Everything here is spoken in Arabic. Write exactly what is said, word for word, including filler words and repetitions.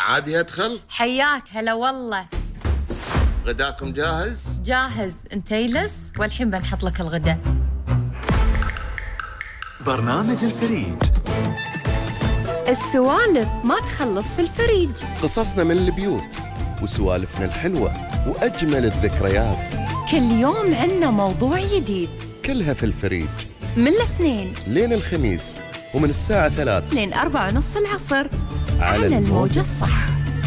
عادي أدخل؟ حياك هلا والله. غداكم جاهز؟ جاهز، انت يلس والحين بنحط لك الغداء. برنامج الفريج. السوالف ما تخلص في الفريج. قصصنا من البيوت وسوالفنا الحلوة وأجمل الذكريات. كل يوم عنا موضوع جديد، كلها في الفريج من الاثنين لين الخميس، ومن الساعة ثلاث لين أربعة ونص العصر على, على الموجة الصح.